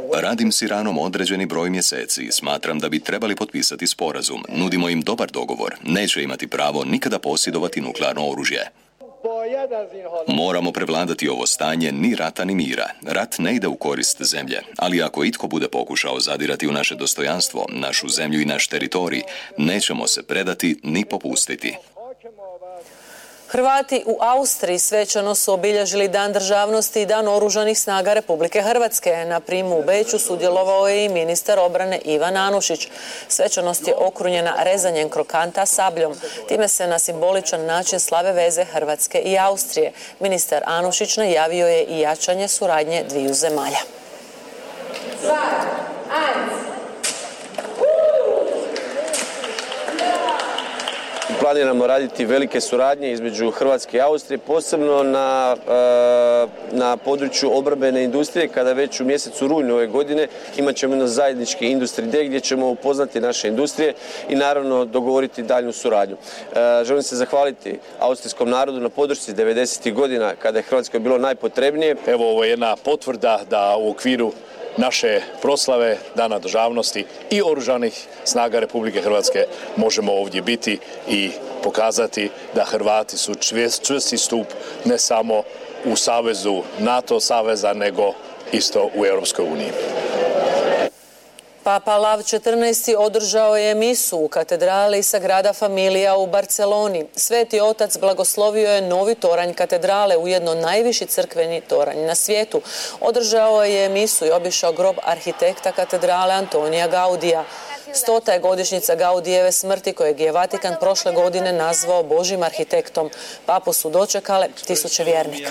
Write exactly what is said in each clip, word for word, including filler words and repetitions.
Radim s Iranom određeni broj mjeseci i smatram da bi trebali potpisati sporazum. Nudimo im dobar dogovor. Neće imati pravo nikada posjedovati nuklearno oružje. Moramo prevladati ovo stanje ni rata ni mira. Rat ne ide u korist zemlje, ali ako itko bude pokušao zadirati u naše dostojanstvo, našu zemlju i naš teritorij, nećemo se predati ni popustiti. Hrvati u Austriji svečano su obilježili Dan državnosti i Dan oružanih snaga Republike Hrvatske. Na primu u Beču sudjelovao je i ministar obrane Ivan Anušić. Svečanost je okrunjena rezanjem krokanta sabljom. Time se na simboličan način slave veze Hrvatske i Austrije. Ministar Anušić najavio je i jačanje suradnje dviju zemalja. Planiramo raditi velike suradnje između Hrvatske i Austrije, posebno na, na području obrambene industrije, kada već u mjesecu rujnu ove godine imat ćemo jedno zajednički Industry Day gdje ćemo upoznati naše industrije i naravno dogovoriti daljnju suradnju. Želim se zahvaliti austrijskom narodu na podršci devedesetih godina kada je Hrvatskoj bilo najpotrebnije. Evo, ovo je jedna potvrda da u okviru naše proslave Dana državnosti i oružanih snaga Republike Hrvatske možemo ovdje biti i pokazati da Hrvati su čvrsti stup ne samo u savezu NATO saveza, nego isto u Europskoj uniji. Papa Lav četrnaesti održao je misu u katedrali Sagrada Familia u Barceloni. Sveti otac blagoslovio je novi toranj katedrale, ujedno najviši crkveni toranj na svijetu. Održao je misu i obišao grob arhitekta katedrale Antonija Gaudija. Stota je godišnjica Gaudijeve smrti, kojeg je Vatikan prošle godine nazvao Božjim arhitektom. Papu su dočekale tisuće vjernika.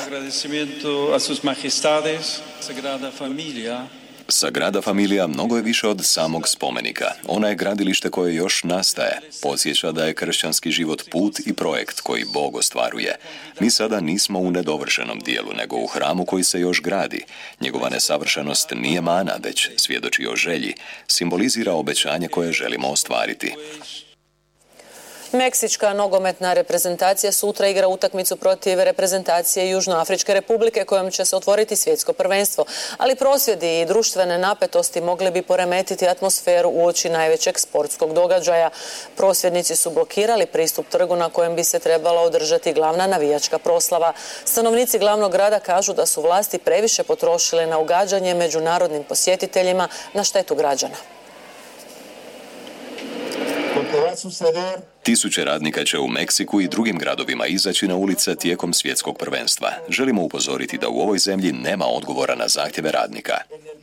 Sagrada Familia mnogo je više od samog spomenika. Ona je gradilište koje još nastaje. Podsjeća da je kršćanski život put i projekt koji Bog ostvaruje. Mi sada nismo u nedovršenom dijelu, nego u hramu koji se još gradi. Njegova nesavršenost nije mana, već svjedoči o želji. Simbolizira obećanje koje želimo ostvariti. Meksička nogometna reprezentacija sutra igra utakmicu protiv reprezentacije Južnoafričke republike kojom će se otvoriti svjetsko prvenstvo. Ali prosvjedi i društvene napetosti mogli bi poremetiti atmosferu uoči najvećeg sportskog događaja. Prosvjednici su blokirali pristup trgu na kojem bi se trebala održati glavna navijačka proslava. Stanovnici glavnog grada kažu da su vlasti previše potrošile na ugađanje međunarodnim posjetiteljima na štetu građana. Tisuće radnika će u Meksiku i drugim gradovima izaći na ulice tijekom svjetskog prvenstva. Želimo upozoriti da u ovoj zemlji nema odgovora na zahtjeve radnika.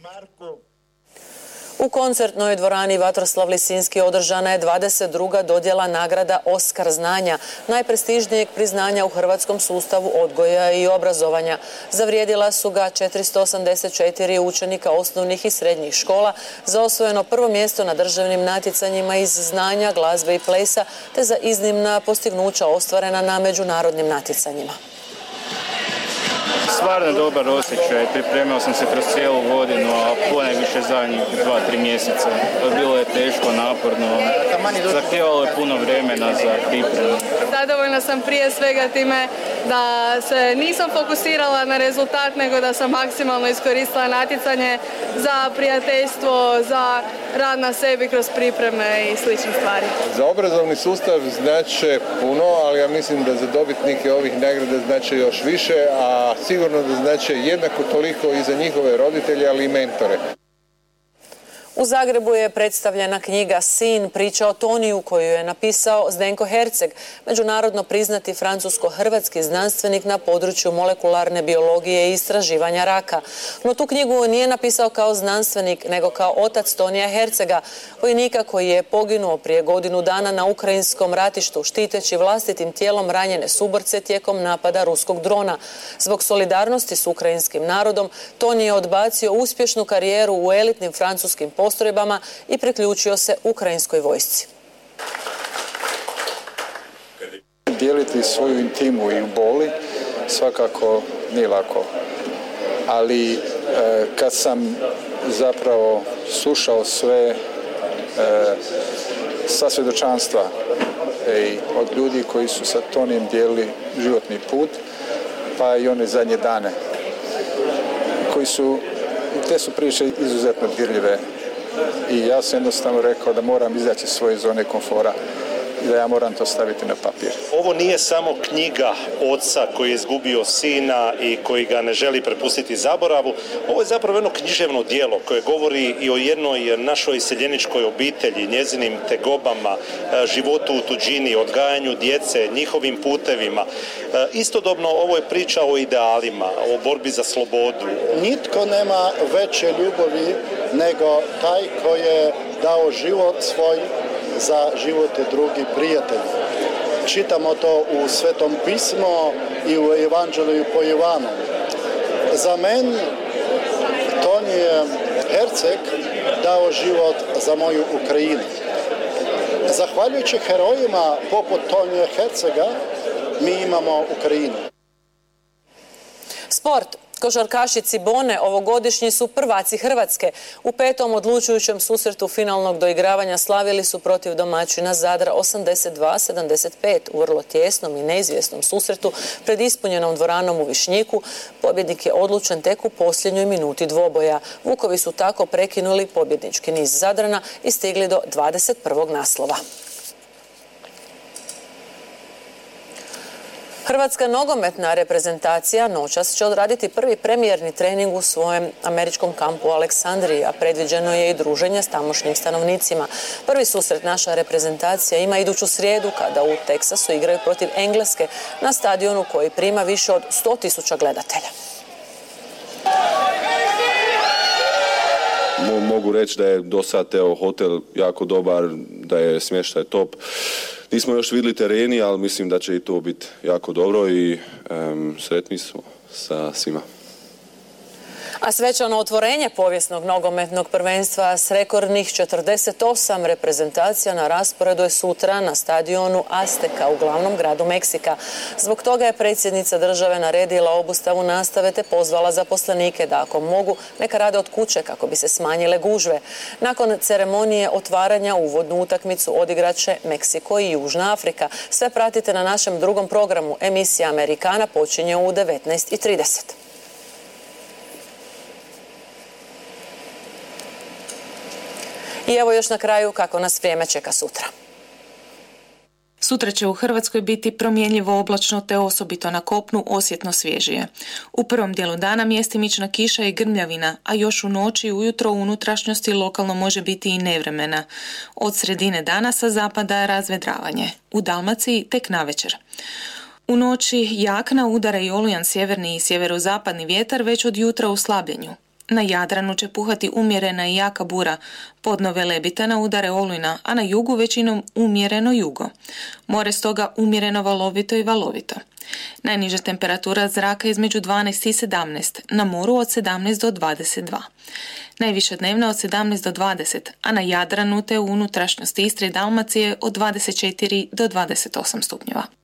U koncertnoj dvorani Vatroslav Lisinski održana je dvadeset druga dodjela nagrada Oskar znanja, najprestižnijeg priznanja u hrvatskom sustavu odgoja i obrazovanja. Zavrijedila su ga četiristo osamdeset četiri učenika osnovnih i srednjih škola za osvojeno prvo mjesto na državnim natjecanjima iz znanja, glazbe i plesa, te za iznimna postignuća ostvarena na međunarodnim natjecanjima. Stvarno dobar osjećaj, pripremao sam se kroz cijelu godinu, a ponajviše zadnjih dva, tri mjeseca. Bilo je teško, naporno, zahtijevalo je puno vremena za pripremu. Zadovoljna sam prije svega time da se nisam fokusirala na rezultat, nego da sam maksimalno iskoristila natjecanje za prijateljstvo, za rad na sebi kroz pripreme i slične stvari. Za obrazovni sustav znače puno, ali ja mislim da za dobitnike ovih nagrada znače još više, a sigurno da znače jednako toliko i za njihove roditelje, ali i mentore. U Zagrebu je predstavljena knjiga Sin, priča o Toniju, koju je napisao Zdenko Herceg, međunarodno priznati francusko-hrvatski znanstvenik na području molekularne biologije i istraživanja raka. No tu knjigu nije napisao kao znanstvenik, nego kao otac Tonija Hercega, vojnika koji je poginuo prije godinu dana na ukrajinskom ratištu, štiteći vlastitim tijelom ranjene suborce tijekom napada ruskog drona. Zbog solidarnosti s ukrajinskim narodom, Toni je odbacio uspješnu karijeru u elitnim francuskim postrojbama i priključio se ukrajinskoj vojsci. Dijeliti svoju intimu i u boli svakako nije lako, ali e, kad sam zapravo slušao sve e, sa svjedočanstva e, od ljudi koji su sa Tonijem dijelili životni put, pa i one zadnje dane, koji su te su priče izuzetno dirljive i ja sam jednostavno rekao da moram izaći iz svoje zone komfora i da ja moram to staviti na papir. Ovo nije samo knjiga oca koji je izgubio sina i koji ga ne želi prepustiti zaboravu. Ovo je zapravo jedno književno djelo koje govori i o jednoj našoj iseljeničkoj obitelji, njezinim tegobama, životu u tuđini, odgajanju djece, njihovim putevima. Istodobno ovo je priča o idealima, o borbi za slobodu. Nitko nema veće ljubavi nego taj koji je dao život svoj za živote drugih prijatelji. Čitamo to u Svetom pismu i u Evanđelju po Ivanu. Za men Tonije Herceg dao život za moju Ukrajinu. Zahvaljujući herojima poput Tonije Hercega mi imamo Ukrajinu. Sport. Košarkaši Cibone ovogodišnji su prvaci Hrvatske. U petom odlučujućem susretu finalnog doigravanja slavili su protiv domaćina Zadra osamdeset dva sedamdeset pet u vrlo tjesnom i neizvjesnom susretu pred ispunjenom dvoranom u Višnjiku. Pobjednik je odlučen tek u posljednjoj minuti dvoboja. Vukovi su tako prekinuli pobjednički niz Zadrana i stigli do dvadeset prvog naslova. Hrvatska nogometna reprezentacija noćas će odraditi prvi premijerni trening u svojem američkom kampu u Aleksandriji, a predviđeno je i druženje s tamošnjim stanovnicima. Prvi susret naša reprezentacija ima iduću srijedu kada u Teksasu igraju protiv Engleske na stadionu koji prima više od sto tisuća gledatelja. Mogu reći da je do sad evo, hotel jako dobar, da je smještaj top. Nismo još vidjeli tereni, ali mislim da će i to biti jako dobro i um, sretni smo sa svima. A svečano otvorenje povijesnog nogometnog prvenstva s rekordnih četrdeset osam reprezentacija na rasporedu je sutra na stadionu Azteka u glavnom gradu Meksika. Zbog toga je predsjednica države naredila obustavu nastave te pozvala zaposlenike da ako mogu neka rade od kuće kako bi se smanjile gužve. Nakon ceremonije otvaranja uvodnu utakmicu odigraće Meksiko i Južna Afrika. Sve pratite na našem drugom programu. Emisija Amerikana počinje u devetnaest i trideset. I evo još na kraju kako nas vrijeme čeka sutra. Sutra će u Hrvatskoj biti promjenjivo oblačno te osobito na kopnu osjetno svježije. U prvom dijelu dana mjestimična kiša i grmljavina, a još u noći i ujutro u unutrašnjosti lokalno može biti i nevremena. Od sredine dana sa zapada razvedravanje. U Dalmaciji tek navečer. U noći jak na udara i olujan sjeverni i sjeverozapadni vjetar već od jutra u slabljenju. Na Jadranu će puhati umjerena i jaka bura, podno Velebita na udare olujna, a na jugu većinom umjereno jugo. More stoga umjereno valovito i valovito. Najniža temperatura zraka između dvanaest i sedamnaest, na moru od sedamnaest do dvadeset dva. Najviša dnevna od sedamnaest do dvadeset, a na Jadranu te u unutrašnjosti Istre i Dalmacije od dvadeset četiri do dvadeset osam stupnjeva.